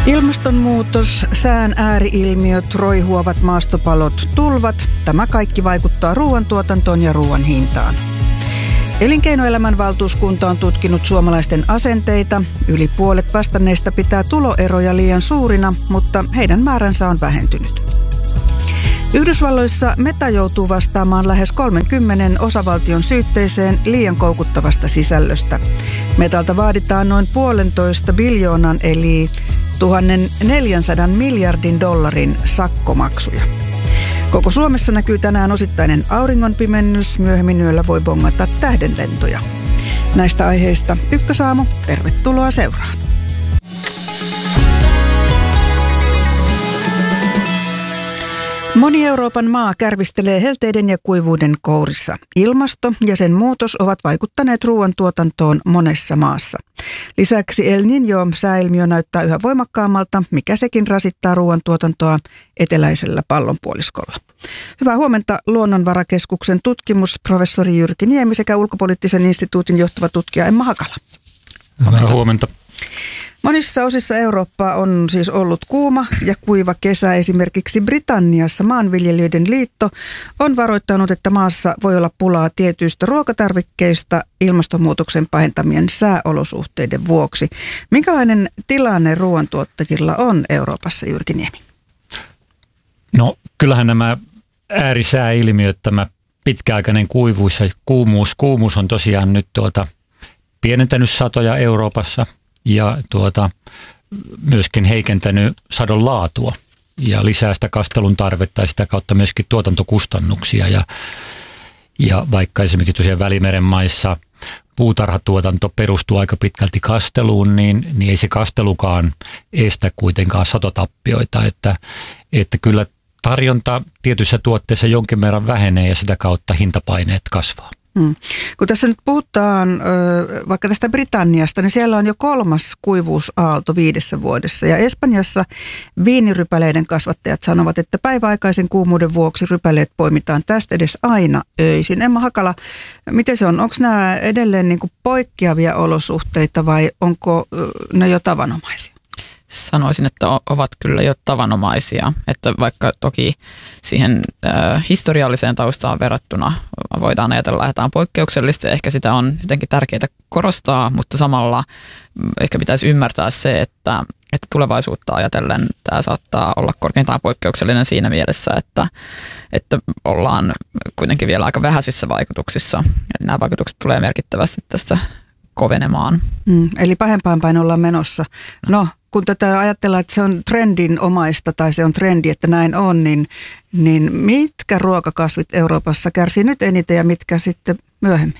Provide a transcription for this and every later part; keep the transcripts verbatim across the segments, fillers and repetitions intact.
Ilmastonmuutos, sään ääri-ilmiöt, roihuavat maastopalot, tulvat, tämä kaikki vaikuttaa ruoantuotantoon ja ruoan hintaan. Elinkeinoelämän valtuuskunta on tutkinut suomalaisten asenteita. Yli puolet vastanneista pitää tuloeroja liian suurina, mutta heidän määränsä on vähentynyt. Yhdysvalloissa Meta joutuu vastaamaan lähes kolmenkymmenen osavaltion syytteeseen liian koukuttavasta sisällöstä. Metalta vaaditaan noin puolentoista biljoonan eli tuhatneljäsataa miljardin dollarin sakkomaksuja. Koko Suomessa näkyy tänään osittainen auringonpimennys. Myöhemmin yöllä voi bongata tähdenlentoja. Näistä aiheista Ykkösaamu. Tervetuloa seuraan. Moni Euroopan maa kärvistelee helteiden ja kuivuuden kourissa. Ilmasto ja sen muutos ovat vaikuttaneet ruoantuotantoon monessa maassa. Lisäksi El Niño-sääilmiö näyttää yhä voimakkaammalta, mikä sekin rasittaa ruoantuotantoa eteläisellä pallonpuoliskolla. Hyvää huomenta Luonnonvarakeskuksen tutkimusprofessori Jyrki Niemi sekä Ulkopoliittisen instituutin johtava tutkija Emma Hakala. Hyvää huomenta. Monissa osissa Eurooppaa on siis ollut kuuma ja kuiva kesä. Esimerkiksi Britanniassa maanviljelijöiden liitto on varoittanut, että maassa voi olla pulaa tietyistä ruokatarvikkeista ilmastonmuutoksen pahentamien sääolosuhteiden vuoksi. Minkälainen tilanne ruoantuottajilla on Euroopassa, Jyrki Niemi? No kyllähän nämä äärisääilmiöt, tämä pitkäaikainen kuivuus ja kuumuus, kuumuus on tosiaan nyt tuota pienentänyt satoja Euroopassa. Ja tuota, myöskin heikentänyt sadon laatua ja lisää sitä kastelun tarvetta ja sitä kautta myöskin tuotantokustannuksia. Ja, ja vaikka esimerkiksi tosiaan Välimeren maissa puutarhatuotanto perustuu aika pitkälti kasteluun, niin, niin ei se kastelukaan estä kuitenkaan satotappioita. Että, että kyllä tarjonta tietyissä tuotteissa jonkin verran vähenee ja sitä kautta hintapaineet kasvaa. Hmm. Kun tässä nyt puhutaan vaikka tästä Britanniasta, niin siellä on jo kolmas kuivuusaalto viidessä vuodessa. Ja Espanjassa viinirypäleiden kasvattajat sanovat, että päiväaikaisen kuumuuden vuoksi rypäleet poimitaan tästä edes aina öisin. Emma Hakala, miten se on? Onko nämä edelleen niin kuin poikkeavia olosuhteita vai onko ne jo tavanomaisia? Sanoisin, että ovat kyllä jo tavanomaisia, että vaikka toki siihen äh, historialliseen taustaan verrattuna voidaan ajatella, että tämä on poikkeuksellista ja ehkä sitä on jotenkin tärkeää korostaa, mutta samalla ehkä pitäisi ymmärtää se, että, että tulevaisuutta ajatellen tämä saattaa olla korkeintaan poikkeuksellinen siinä mielessä, että, että ollaan kuitenkin vielä aika vähäisissä vaikutuksissa. Eli nämä vaikutukset tulee merkittävästi tässä kovenemaan. Mm, eli pahempaan päin ollaan menossa. No, kun tätä ajatellaan, että se on trendinomaista tai se on trendi, että näin on, niin, niin mitkä ruokakasvit Euroopassa kärsii nyt eniten ja mitkä sitten myöhemmin?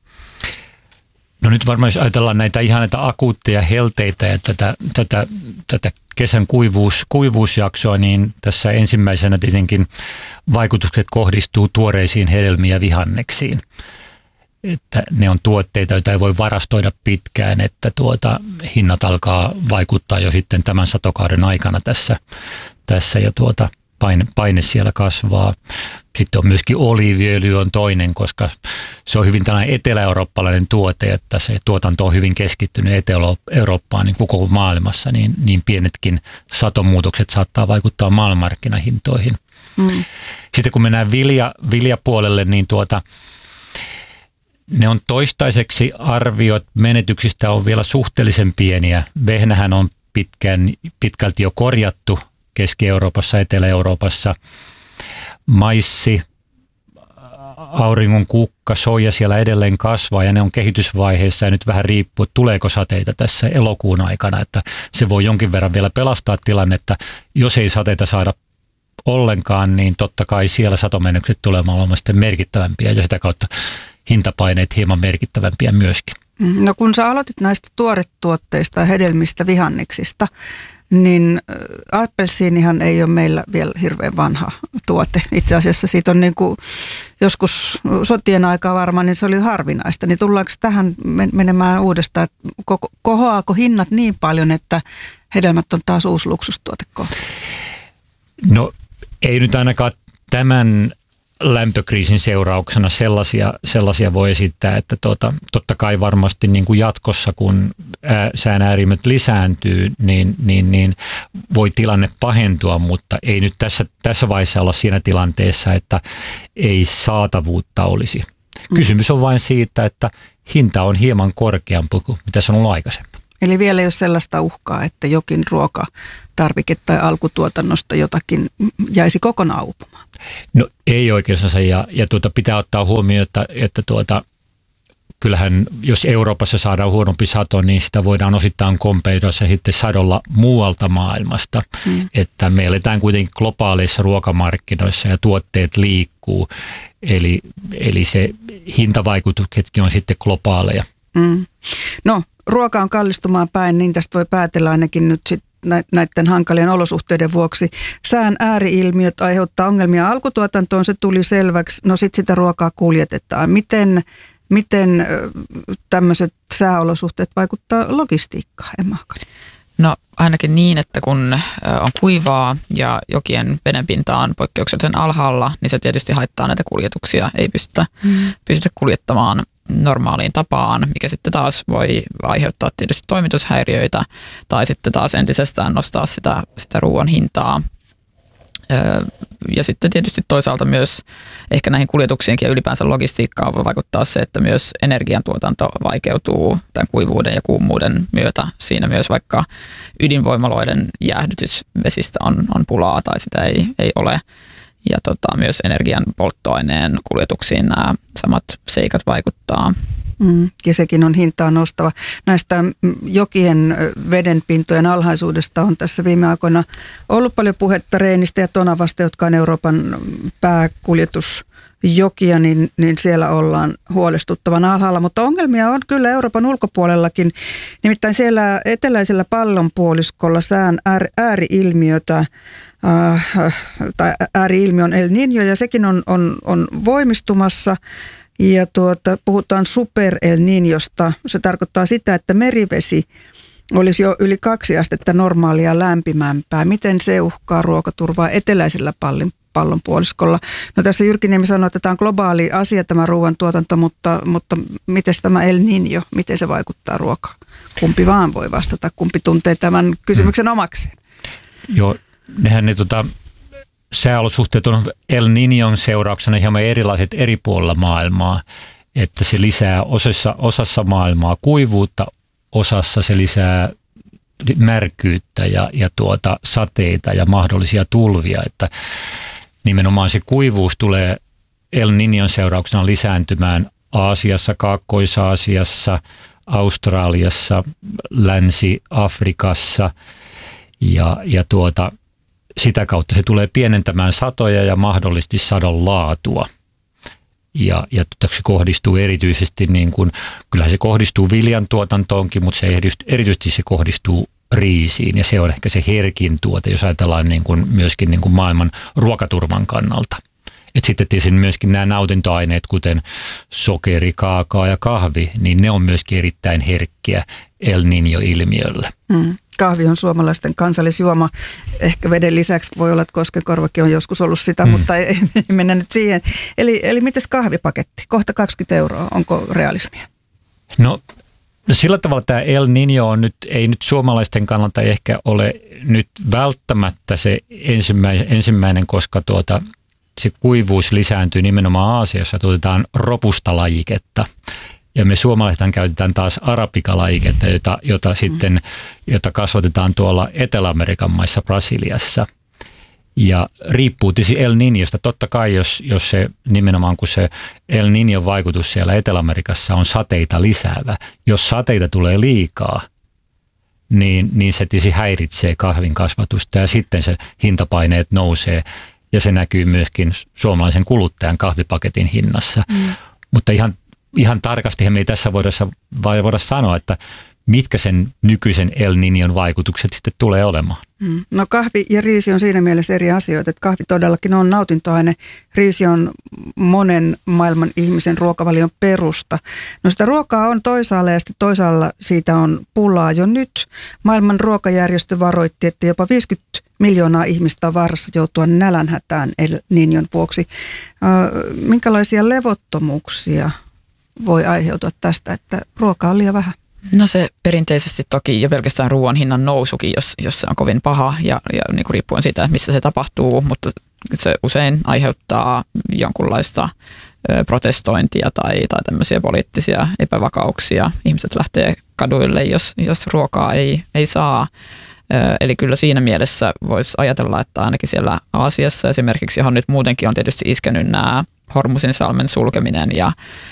No nyt varmaan jos ajatellaan näitä ihan näitä akuutteja helteitä ja tätä, tätä, tätä kesän kuivuus, kuivuusjaksoa, niin tässä ensimmäisenä tietenkin vaikutukset kohdistuu tuoreisiin hedelmiin ja vihanneksiin. Että ne on tuotteita, joita ei voi varastoida pitkään, että tuota, hinnat alkaa vaikuttaa jo sitten tämän satokauden aikana tässä, tässä ja tuota, paine, paine siellä kasvaa. Sitten on myöskin oliiviöljy on toinen, koska se on hyvin tällainen etelä-eurooppalainen tuote, että se tuotanto on hyvin keskittynyt Etelä-Eurooppaan niin koko maailmassa, niin, niin pienetkin satomuutokset saattaa vaikuttaa maailmanmarkkinahintoihin. Mm. Sitten kun mennään vilja, viljapuolelle, niin tuota ne on toistaiseksi arviot menetyksistä on vielä suhteellisen pieniä. Vehnähän on pitkään, pitkälti jo korjattu Keski-Euroopassa, Etelä-Euroopassa. Maissi, auringon kukka, soija siellä edelleen kasvaa ja ne on kehitysvaiheessa ja nyt vähän riippuu, että tuleeko sateita tässä elokuun aikana. Että se voi jonkin verran vielä pelastaa tilannetta. Jos ei sateita saada ollenkaan, niin totta kai siellä satomenetykset tulevat olemaan sitten merkittävämpiä ja sitä kautta hintapaineet hieman merkittävämpiä myöskin. No kun sä aloitit näistä tuoretuotteista ja hedelmistä, vihanneksista, niin appelsiinihan ei ole meillä vielä hirveän vanha tuote. Itse asiassa siitä on niin kuin joskus sotien aikaa varmaan, niin se oli harvinaista. Niin tullaanko tähän menemään uudestaan, että kohoaako hinnat niin paljon, että hedelmät on taas uusi luksustuote kohta? No ei nyt ainakaan tämän lämpökriisin seurauksena sellaisia, sellaisia voi esittää, että tuota, totta kai varmasti niin kuin jatkossa, kun ää, sään äärimmät lisääntyy, niin, niin, niin voi tilanne pahentua, mutta ei nyt tässä, tässä vaiheessa olla siinä tilanteessa, että ei saatavuutta olisi. Kysymys on vain siitä, että hinta on hieman korkeampi kuin mitä se on ollut aikaisemmin. Eli vielä jos sellaista uhkaa, että jokin ruokatarvike tai alkutuotannosta jotakin jäisi kokonaan uupumaan? No ei oikeastaan, ja, ja tuota, pitää ottaa huomioon, että, että tuota, kyllähän jos Euroopassa saadaan huonompi sato, niin sitä voidaan osittain kompensoida sitten sadolla muualta maailmasta. Hmm. Että me eletään kuitenkin globaaleissa ruokamarkkinoissa ja tuotteet liikkuu, eli, eli se hintavaikutuksetkin on sitten globaaleja. Hmm. No, ruoka on kallistumaan päin, niin tästä voi päätellä ainakin nyt sit näiden hankalien olosuhteiden vuoksi. Sään ääri-ilmiöt aiheuttaa ongelmia alkutuotantoon, se tuli selväksi. No sitten sitä ruokaa kuljetetaan. Miten, miten tämmöiset sääolosuhteet vaikuttaa logistiikkaan, Emma Hakanen? No ainakin niin, että kun on kuivaa ja jokien vedenpinta on poikkeuksellisen alhaalla, niin se tietysti haittaa näitä kuljetuksia. Ei pystytä, mm. pystytä kuljettamaan normaaliin tapaan, mikä sitten taas voi aiheuttaa tietysti toimitushäiriöitä tai sitten taas entisestään nostaa sitä, sitä ruoan hintaa. Ja sitten tietysti toisaalta myös ehkä näihin kuljetuksiinkin ja ylipäänsä logistiikkaan voi vaikuttaa se, että myös energiantuotanto vaikeutuu tämän kuivuuden ja kuumuuden myötä. Siinä myös vaikka ydinvoimaloiden jäähdytysvesistä on, on pulaa tai sitä ei, ei ole. Ja tota, myös energian polttoaineen kuljetuksiin nämä samat seikat vaikuttaa. Mm, ja sekin on hintaa nostava. Näistä jokien vedenpintojen alhaisuudesta on tässä viime aikoina ollut paljon puhetta Reinistä ja Tonavasta, jotka on Euroopan pääkuljetusjokia, niin, niin siellä ollaan huolestuttavan alhaalla. Mutta ongelmia on kyllä Euroopan ulkopuolellakin. Nimittäin siellä eteläisellä pallonpuoliskolla sään ääri-ilmiötä, äh, tai ääri-ilmiö on El Niño, ja sekin on, on, on voimistumassa. Ja tuota, puhutaan super El Niñosta. Se tarkoittaa sitä, että merivesi olisi jo yli kaksi astetta normaalia lämpimämpää. Miten se uhkaa ruokaturvaa eteläisellä pallon, pallonpuoliskolla? No tässä Jyrkiniemi sanoi, että tämä on globaali asia tämä ruoantuotanto, mutta, mutta miten tämä El Niño, miten se vaikuttaa ruokaan? Kumpi vaan voi vastata, kumpi tuntee tämän kysymyksen omakseen? Joo, nehän ne tota... sääolosuhteet on El Niñon seurauksena hieman erilaiset eri puolilla maailmaa, että se lisää osassa, osassa maailmaa kuivuutta, osassa se lisää märkyyttä ja, ja tuota, sateita ja mahdollisia tulvia, että nimenomaan se kuivuus tulee El Niñon seurauksena lisääntymään Aasiassa, Kaakkois-Aasiassa, Australiassa, Länsi-Afrikassa ja, ja tuota sitä kautta se tulee pienentämään satoja ja mahdollisesti sadon laatua. Ja, ja se kohdistuu erityisesti, niin kuin, kyllähän se kohdistuu viljan tuotantoonkin, mutta se erityisesti se kohdistuu riisiin. Ja se on ehkä se herkin tuote, jos ajatellaan niin kuin myöskin niin kuin maailman ruokaturvan kannalta. Et sitten tietysti myöskin nämä nautintoaineet, kuten sokeri, kaakao ja kahvi, niin ne on myöskin erittäin herkkiä El Niño-ilmiölle. Hmm. Kahvi on suomalaisten kansallisjuoma. Ehkä veden lisäksi voi olla, että Koskenkorvakin on joskus ollut sitä, hmm. mutta ei, ei mennä nyt siihen. Eli, eli mites kahvipaketti? Kohta kaksikymmentä euroa. Onko realismia? No sillä tavalla tämä El Niño on nyt, ei nyt suomalaisten kannalta ehkä ole nyt välttämättä se ensimmäinen, ensimmäinen koska tuota, se kuivuus lisääntyy nimenomaan Aasiassa. Tuotetaan robusta-lajiketta. Ja me suomalaisethan käytetään taas arabika-lajiketta, jota, jota, sitten, jota kasvatetaan tuolla Etelä-Amerikan maissa, Brasiliassa. Ja riippuu tietysti El Niñosta. Totta kai, jos, jos se nimenomaan kun se El Niñon vaikutus siellä Etelä-Amerikassa on sateita lisäävä. Jos sateita tulee liikaa, niin, niin se tietysti häiritsee kahvin kasvatusta ja sitten se hintapaineet nousee. Ja se näkyy myöskin suomalaisen kuluttajan kahvipaketin hinnassa. Mm. Mutta ihan Ihan tarkasti me ei tässä voida, voida sanoa, että mitkä sen nykyisen El Niñon vaikutukset sitten tulee olemaan. Mm. No kahvi ja riisi on siinä mielessä eri asioita, että kahvi todellakin on nautintoaine. Riisi on monen maailman ihmisen ruokavalion perusta. No sitä ruokaa on toisaalla ja sitten toisaalla siitä on pulaa jo nyt. Maailman ruokajärjestö varoitti, että jopa viisikymmentä miljoonaa ihmistä on vaarassa joutua nälänhätään El Niñon vuoksi. Minkälaisia levottomuuksia voi aiheutua tästä, että ruokaa on liian vähän? No se perinteisesti toki jo pelkästään ruoan hinnan nousukin, jos, jos se on kovin paha ja, ja niin kuin riippuen siitä, missä se tapahtuu, mutta se usein aiheuttaa jonkunlaista ö, protestointia tai, tai tämmöisiä poliittisia epävakauksia. Ihmiset lähtee kaduille, jos, jos ruokaa ei, ei saa. Ö, eli kyllä siinä mielessä voisi ajatella, että ainakin siellä Aasiassa esimerkiksi, johon nyt muutenkin on tietysti iskenyt nämä Hormuzin salmen sulkeminen ja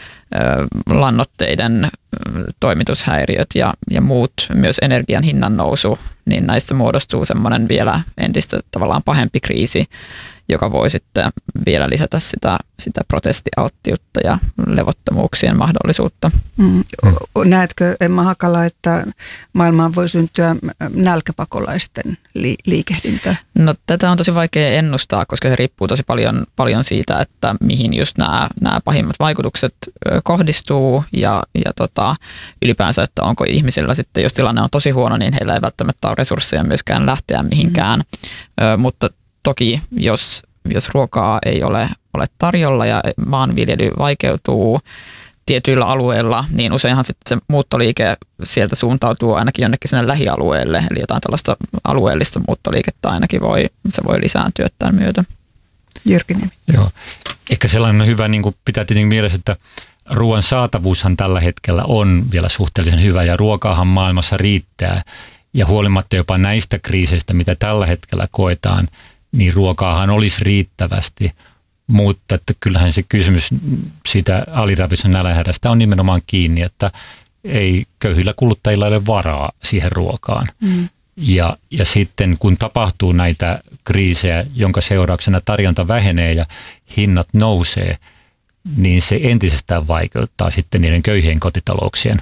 lannoitteiden toimitushäiriöt ja, ja muut, myös energian hinnan nousu, niin näistä muodostuu semmoinen vielä entistä tavallaan pahempi kriisi, joka voi sitten vielä lisätä sitä, sitä protestialttiutta ja levottomuuksien mahdollisuutta. Mm. Näetkö, Emma Hakala, että maailmaan voi syntyä nälkäpakolaisten li- liikehdintää? No tätä on tosi vaikea ennustaa, koska se riippuu tosi paljon, paljon siitä, että mihin just nämä, nämä pahimmat vaikutukset kohdistuu ja, ja tota, ylipäänsä, että onko ihmisillä sitten, jos tilanne on tosi huono, niin heillä ei välttämättä ole resursseja myöskään lähteä mihinkään, mm. Ö, mutta toki jos, jos ruokaa ei ole, ole tarjolla ja maanviljely vaikeutuu tietyillä alueilla, niin useinhan sitten se muuttoliike sieltä suuntautuu ainakin jonnekin sinne lähialueelle, eli jotain tällaista alueellista muuttoliikettä ainakin voi, se voi lisääntyä tämän myötä. Jyrki Niemi. Joo. Ehkä sellainen on hyvä, niin kuin pitää tietenkin mielessä, että ruoan saatavuushan tällä hetkellä on vielä suhteellisen hyvä ja ruokaahan maailmassa riittää ja huolimatta jopa näistä kriiseistä, mitä tällä hetkellä koetaan, niin ruokaahan olisi riittävästi, mutta että kyllähän se kysymys siitä aliravitsemuksen nälänhädästä on nimenomaan kiinni, että ei köyhillä kuluttajilla ole varaa siihen ruokaan. Mm. Ja, ja sitten kun tapahtuu näitä kriisejä, jonka seurauksena tarjonta vähenee ja hinnat nousee, niin se entisestään vaikeuttaa sitten niiden köyhien kotitalouksien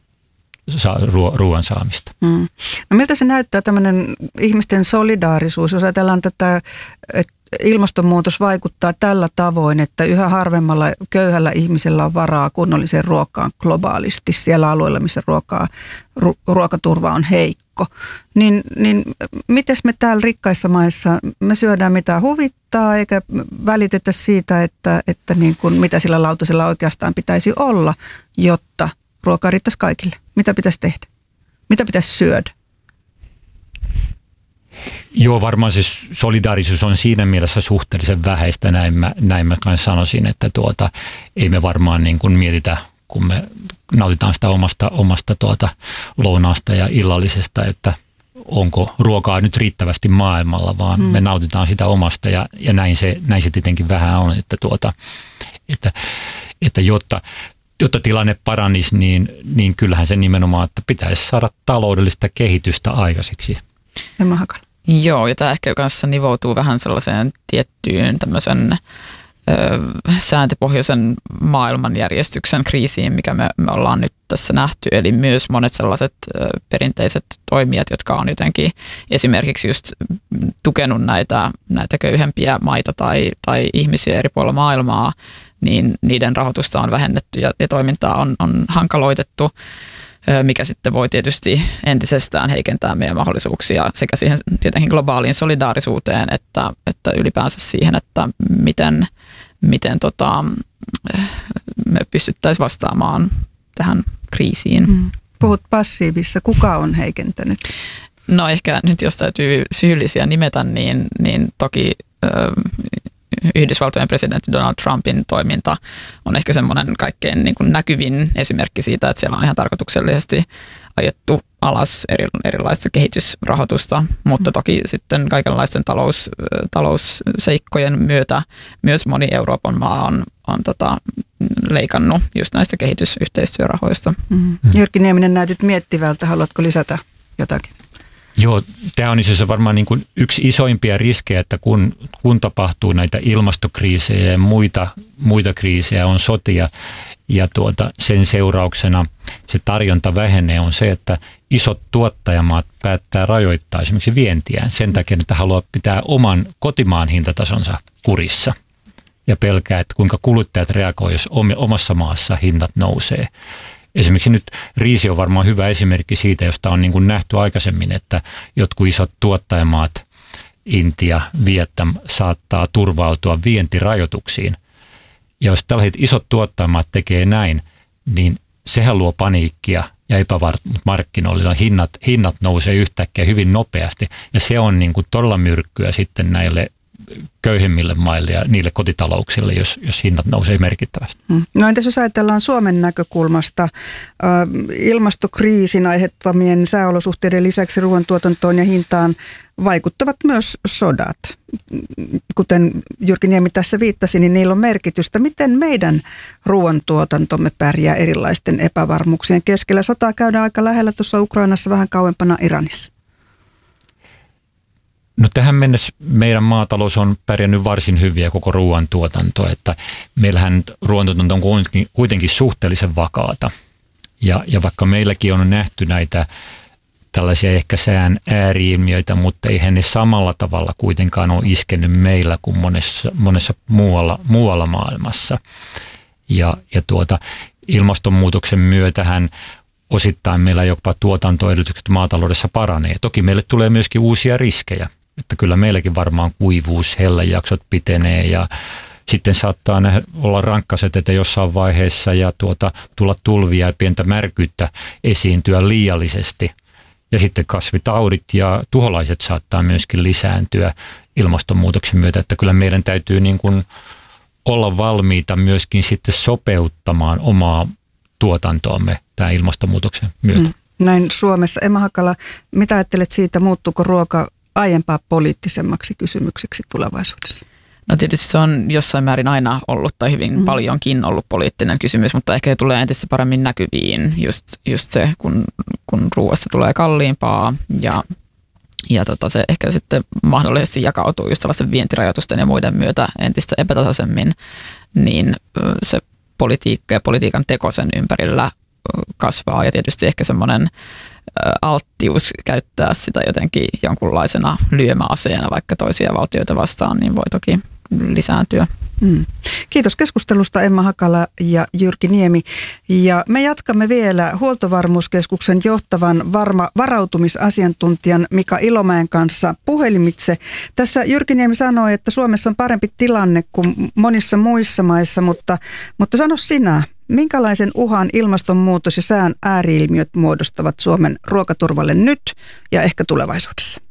ruoan saamista. Mm. No miltä se näyttää tämmöinen ihmisten solidaarisuus, jos ajatellaan tätä, että ilmastonmuutos vaikuttaa tällä tavoin, että yhä harvemmalla köyhällä ihmisellä on varaa kunnolliseen ruokaan globaalisti siellä alueilla, missä ruokaa, ru, ruokaturva on heikko. Niin, niin mites me täällä rikkaissa maissa, me syödään mitä huvittaa eikä välitetä siitä, että, että niin kuin mitä sillä lautasella oikeastaan pitäisi olla, jotta ruokaa riittäisi kaikille. Mitä pitäisi tehdä? Mitä pitäisi syödä? Joo, varmaan se solidaarisuus on siinä mielessä suhteellisen vähäistä, näin mä, näin mä kanssa sanoisin, että tuota, ei me varmaan niin kuin mietitä, kun me nautitaan sitä omasta, omasta tuota lounaasta ja illallisesta, että onko ruokaa nyt riittävästi maailmalla, vaan hmm. me nautitaan sitä omasta ja, ja näin, se, näin se tietenkin vähän on, että, tuota, että, että jotta Jotta tilanne paranisi, niin, niin kyllähän se nimenomaan, että pitäisi saada taloudellista kehitystä aikaiseksi. Emma Hakala. Joo, ja tämä ehkä kanssa nivoutuu vähän sellaiseen tiettyyn tämmöisen ö, sääntöpohjaisen maailmanjärjestyksen kriisiin, mikä me, me ollaan nyt tässä nähty. Eli myös monet sellaiset ö, perinteiset toimijat, jotka on jotenkin esimerkiksi just tukenut näitä, näitä köyhempiä maita tai, tai ihmisiä eri puolilla maailmaa, niin niiden rahoitusta on vähennetty ja, ja toimintaa on, on hankaloitettu, mikä sitten voi tietysti entisestään heikentää meidän mahdollisuuksia sekä siihen jotenkin globaaliin solidaarisuuteen, että, että ylipäänsä siihen, että miten, miten tota, me pystyttäisiin vastaamaan tähän kriisiin. Puhut passiivissa. Kuka on heikentänyt? No ehkä nyt jos täytyy syyllisiä nimetä, niin, niin toki Yhdysvaltojen presidentti Donald Trumpin toiminta on ehkä semmoinen kaikkein niin kuin näkyvin esimerkki siitä, että siellä on ihan tarkoituksellisesti ajettu alas eri, erilaista kehitysrahoitusta, mutta toki sitten kaikenlaisten talous, talousseikkojen myötä myös moni Euroopan maa on, on tota, leikannut just näistä kehitysyhteistyörahoista. Mm. Jyrki Nieminen, näytit miettivältä. Haluatko lisätä jotakin? Joo, tämä on itse varmaan niin kuin yksi isoimpia riskejä, että kun, kun tapahtuu näitä ilmastokriisejä ja muita, muita kriisejä, on sotia ja tuota, sen seurauksena se tarjonta vähenee, on se, että isot tuottajamaat päättää rajoittaa esimerkiksi vientiään sen takia, että haluaa pitää oman kotimaan hintatasonsa kurissa ja pelkää, että kuinka kuluttajat reagoivat, jos omassa maassa hinnat nousee. Esimerkiksi nyt riisi on varmaan hyvä esimerkki siitä, josta on niin kuin nähty aikaisemmin, että jotkut isot tuottajamaat Intia, Vietnam saattaa turvautua vientirajoituksiin. Ja jos tällaiset isot tuottamat tekee näin, niin sehän luo paniikkia ja epävarmuutta markkinoilla. Hinnat, hinnat nousee yhtäkkiä hyvin nopeasti ja se on niin kuin todella myrkkyä sitten näille köyhemmille maille ja niille kotitalouksille, jos, jos hinnat nousee merkittävästi. No entäs jos ajatellaan Suomen näkökulmasta, äh, ilmastokriisin aiheuttamien sääolosuhteiden lisäksi ruoantuotantoon ja hintaan vaikuttavat myös sodat. Kuten Jyrki Niemi tässä viittasi, niin niillä on merkitystä. Miten meidän ruoantuotantomme pärjää erilaisten epävarmuuksien keskellä? Sotaa käydään aika lähellä tuossa Ukrainassa, vähän kauempana Iranissa. No tähän mennessä meidän maatalous on pärjännyt varsin hyvin ja koko ruoantuotanto, että meillähän ruoantuotanto on kuitenkin suhteellisen vakaata. Ja, ja vaikka meilläkin on nähty näitä tällaisia ehkä sään ääriilmiöitä, mutta eihän ne samalla tavalla kuitenkaan ole iskenyt meillä kuin monessa, monessa muualla, muualla maailmassa. Ja, ja tuota, ilmastonmuutoksen myötähän osittain meillä jopa tuotantoedellytykset maataloudessa paranee. Toki meille tulee myöskin uusia riskejä, että kyllä meilläkin varmaan kuivuus, hellejaksot pitenee ja sitten saattaa olla rankkasateita jossain vaiheessa ja tuota, tulla tulvia ja pientä märkyyttä esiintyä liiallisesti. Ja sitten kasvitaudit ja tuholaiset saattaa myöskin lisääntyä ilmastonmuutoksen myötä, että kyllä meidän täytyy niin kuin olla valmiita myöskin sitten sopeuttamaan omaa tuotantoamme tämän ilmastonmuutoksen myötä. Mm. Näin Suomessa. Emma Hakala, mitä ajattelet siitä, muuttuuko ruoka aiempaa poliittisemmaksi kysymykseksi tulevaisuudessa? No tietysti se on jossain määrin aina ollut tai hyvin mm. paljonkin ollut poliittinen kysymys, mutta ehkä tulee entistä paremmin näkyviin just, just se, kun, kun ruoasta tulee kalliimpaa ja, ja tota se ehkä sitten mahdollisesti jakautuu just tällaisen vientirajoitusten ja muiden myötä entistä epätasaisemmin, niin se politiikka ja politiikan teko sen ympärillä kasvaa ja tietysti ehkä semmoinen alttius käyttää sitä jotenkin jonkunlaisena lyömäaseena vaikka toisia valtioita vastaan, niin voi toki lisääntyä. Mm. Kiitos keskustelusta Emma Hakala ja Jyrki Niemi. Ja me jatkamme vielä Huoltovarmuuskeskuksen johtavan varma, varautumisasiantuntijan Mika Ilomäen kanssa puhelimitse. Tässä Jyrki Niemi sanoi, että Suomessa on parempi tilanne kuin monissa muissa maissa, mutta, mutta sano sinä, minkälaisen uhan ilmastonmuutos ja sään ääriilmiöt muodostavat Suomen ruokaturvalle nyt ja ehkä tulevaisuudessa?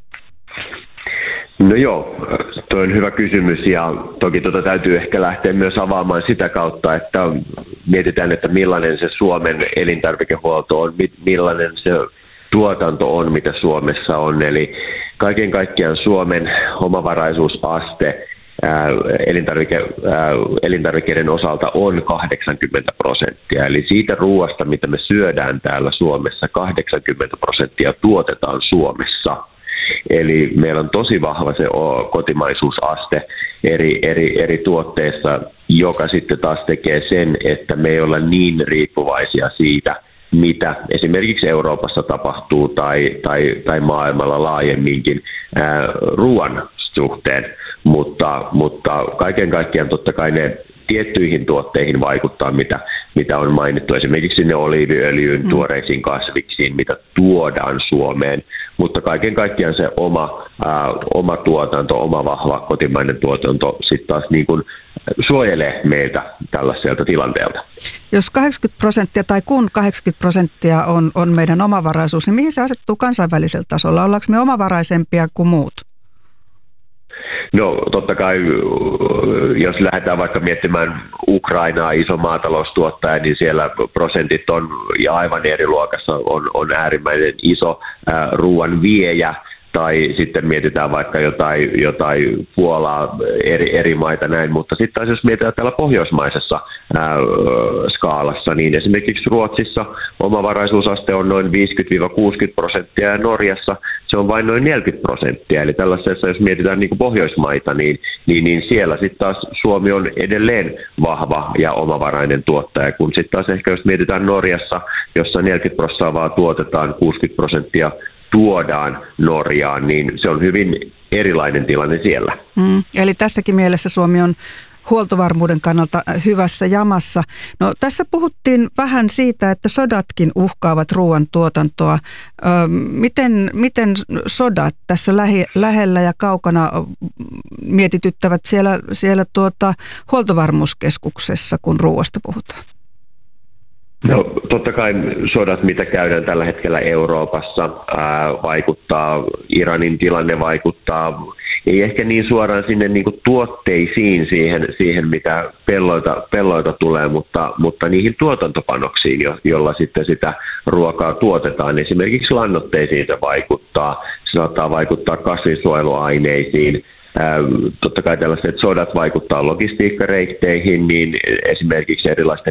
No joo, tuo on hyvä kysymys ja toki tuota täytyy ehkä lähteä myös avaamaan sitä kautta, että mietitään, että millainen se Suomen elintarvikehuolto on, millainen se tuotanto on, mitä Suomessa on. Eli kaiken kaikkiaan Suomen omavaraisuusaste ää, elintarvike, ää, elintarvikkeiden osalta on kahdeksankymmentä prosenttia. Eli siitä ruoasta, mitä me syödään täällä Suomessa, kahdeksankymmentä prosenttia tuotetaan Suomessa. Eli meillä on tosi vahva se kotimaisuusaste eri, eri, eri tuotteissa, joka sitten taas tekee sen, että me ei olla niin riippuvaisia siitä, mitä esimerkiksi Euroopassa tapahtuu tai, tai, tai maailmalla laajemminkin ää, ruoan suhteen. Mutta, mutta kaiken kaikkiaan totta kai ne tiettyihin tuotteihin vaikuttaa, mitä, mitä on mainittu, esimerkiksi sinne oliiviöljyyn, mm. tuoreisiin kasviksiin, mitä tuodaan Suomeen. Mutta kaiken kaikkiaan se oma, ää, oma tuotanto, oma vahva kotimainen tuotanto sitten taas niin kuin suojelee meiltä tällaiselta tilanteelta. Jos kahdeksankymmentä prosenttia tai kun kahdeksankymmentä prosenttia on, on meidän omavaraisuus, niin mihin se asettuu kansainvälisellä tasolla? Ollaanko me omavaraisempia kuin muut? No totta kai, jos lähdetään vaikka miettimään Ukrainaa, iso maataloustuottaja, niin siellä prosentit on ja aivan eri luokassa, on, on äärimmäinen iso ää, ruoan viejä. Tai sitten mietitään vaikka jotain, jotain Puolaa, eri, eri maita näin, mutta sitten taas jos mietitään täällä pohjoismaisessa ää, skaalassa, niin esimerkiksi Ruotsissa omavaraisuusaste on noin viisikymmentä kuusikymmentä prosenttia ja Norjassa se on vain noin neljäkymmentä prosenttia. Eli tällaisessa, jos mietitään niin kuin Pohjoismaita, niin, niin, niin siellä sitten taas Suomi on edelleen vahva ja omavarainen tuottaja, kun sitten taas ehkä jos mietitään Norjassa, jossa neljäkymmentä prosenttia vaan tuotetaan, kuusikymmentä prosenttia tuodaan Norjaan, niin se on hyvin erilainen tilanne siellä. Mm, eli tässäkin mielessä Suomi on huoltovarmuuden kannalta hyvässä jamassa. No, tässä puhuttiin vähän siitä, että sodatkin uhkaavat ruoantuotantoa. Ö, miten, miten sodat tässä lähi, lähellä ja kaukana mietityttävät siellä, siellä tuota, huoltovarmuuskeskuksessa, kun ruoasta puhutaan? No totta kai sodat, mitä käydään tällä hetkellä Euroopassa, ää, vaikuttaa, Iranin tilanne vaikuttaa, ei ehkä niin suoraan sinne niin kuin tuotteisiin, siihen, siihen mitä pelloita, pelloita tulee, mutta, mutta niihin tuotantopanoksiin, jo, jolla sitten sitä ruokaa tuotetaan. Esimerkiksi lannoitteisiin se vaikuttaa, se saattaa vaikuttaa kasvinsuojeluaineisiin. Totta kai tällaiset sodat vaikuttaa logistiikkareitteihin, niin esimerkiksi erilaisten